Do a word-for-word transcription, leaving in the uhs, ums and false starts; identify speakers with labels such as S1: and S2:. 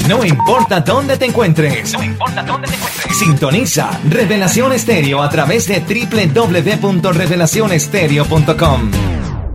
S1: No importa dónde te encuentres. No importa dónde te encuentres. Sintoniza Revelación Estéreo a través de doble u doble u doble u punto revelación estéreo punto com.